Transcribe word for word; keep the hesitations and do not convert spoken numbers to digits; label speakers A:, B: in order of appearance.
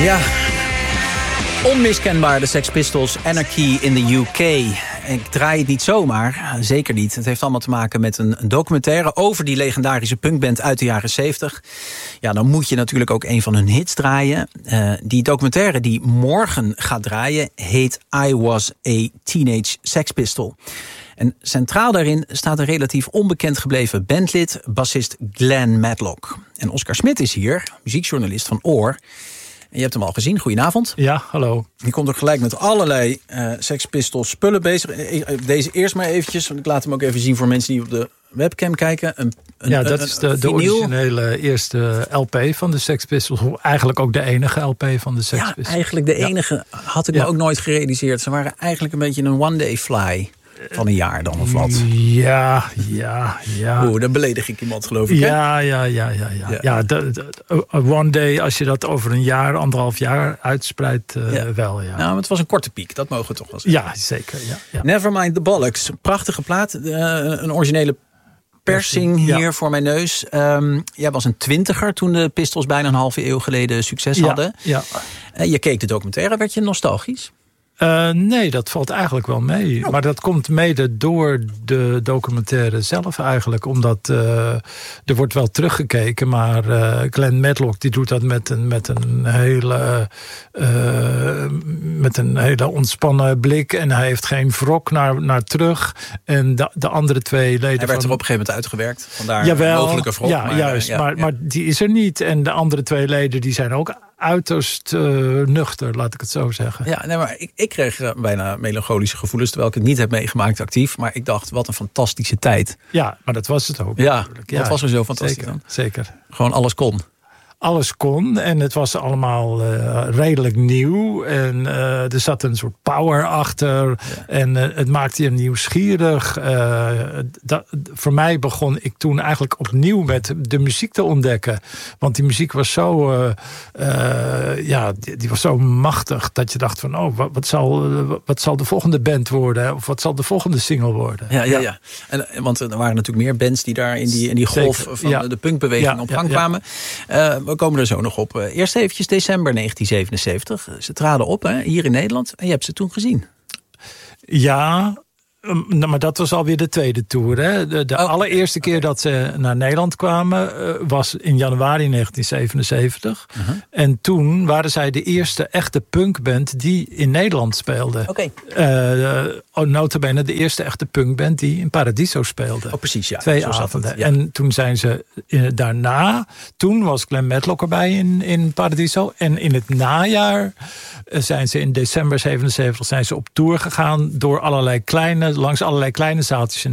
A: Ja, onmiskenbaar de Sex Pistols, Anarchy in de U K. Ik draai het niet zomaar, zeker niet. Het heeft allemaal te maken met een documentaire over die legendarische punkband uit de jaren zeventig. Ja, dan moet je natuurlijk ook een van hun hits draaien. Uh, die documentaire die morgen gaat draaien heet I Was a Teenage Sex Pistol. En centraal daarin staat een relatief onbekend gebleven bandlid, bassist Glenn Matlock. En Oscar Smit is hier, muziekjournalist van Oor. En je hebt hem al gezien. Goedenavond.
B: Ja, hallo.
A: Die komt ook gelijk met allerlei uh, Sex Pistols spullen bezig. Deze eerst maar eventjes, want ik laat hem ook even zien voor mensen die op de webcam kijken. Een, een,
B: ja, dat
A: een,
B: is de, de originele eerste L P van de Sex Pistols. Eigenlijk ook de enige L P van de Sex
A: ja,
B: Pistols.
A: Eigenlijk de enige ja. had ik me ja. ook nooit gerealiseerd. Ze waren eigenlijk een beetje een one-day fly van een jaar dan of wat.
B: Ja, ja, ja.
A: Oeh, dan beledig ik iemand, geloof ik.
B: Ja, hè? ja, ja, ja, ja. ja. ja de, de, one day, als je dat over een jaar, anderhalf jaar uitspreidt, uh, ja. wel, ja.
A: Nou, maar het was een korte piek, dat mogen we toch wel zeggen.
B: Ja, zeker, ja. ja.
A: Nevermind the Bollocks. Prachtige plaat. Uh, een originele persing hier ja. voor mijn neus. Um, jij was een twintiger toen de Pistols bijna een halve eeuw geleden succes
B: ja,
A: hadden.
B: Ja.
A: Uh, je keek de documentaire, werd je nostalgisch?
B: Uh, nee, dat valt eigenlijk wel mee. Oh. Maar dat komt mede door de documentaire zelf eigenlijk. Omdat uh, er wordt wel teruggekeken. Maar uh, Glenn Matlock die doet dat met een, met een hele uh, met een hele ontspannen blik. En hij heeft geen wrok naar, naar terug. En de, de andere twee leden... Hij
A: werd
B: van,
A: er op een gegeven moment uitgewerkt. Vandaar
B: jawel,
A: mogelijke wrok.
B: Ja,
A: maar,
B: juist.
A: Ja,
B: maar,
A: ja.
B: maar die is er niet. En de andere twee leden die zijn ook uiterst uh, nuchter, laat ik het zo zeggen.
A: Ja, nee, maar ik, ik kreeg uh, bijna melancholische gevoelens, terwijl ik het niet heb meegemaakt actief. Maar ik dacht, wat een fantastische tijd.
B: Ja, maar dat was het ook.
A: Ja, ja dat was er zo fantastisch
B: zeker,
A: dan.
B: Zeker.
A: Gewoon alles kon.
B: Alles kon en het was allemaal uh, redelijk nieuw. En uh, er zat een soort power achter. Ja. En uh, het maakte je nieuwsgierig. Uh, dat, voor mij begon ik toen eigenlijk opnieuw met de muziek te ontdekken. Want die muziek was zo... Uh, uh, ja, die, die was zo machtig dat je dacht van... oh, wat, wat, zal, wat zal de volgende band worden? Of wat zal de volgende single worden?
A: Ja, ja, ja. En, want er waren natuurlijk meer bands die daar in die, in die golf Zeker. van ja. de punkbeweging ja, op gang ja, kwamen. Ja. Uh, we komen er zo nog op. Eerst eventjes december negentien zevenenzeventig. Ze traden op hè, hier in Nederland. En je hebt ze toen gezien.
B: Ja, maar dat was alweer de tweede tour. Hè? De, de oh. allereerste keer dat ze naar Nederland kwamen uh, was in januari negentien zevenenzeventig. Uh-huh. En toen waren zij de eerste echte punkband die in Nederland speelde.
A: Oké.
B: Okay. Uh, oh, nota bene de eerste echte punkband die in Paradiso speelde.
A: Oh, precies, ja.
B: Twee
A: Zo
B: avonden.
A: Het, ja.
B: En toen zijn ze uh, daarna... Toen was Glenn Matlock erbij in, in Paradiso. En in het najaar uh, zijn ze in december zevenenzeventig zijn ze op tour gegaan door allerlei kleine... langs allerlei kleine zaaltjes in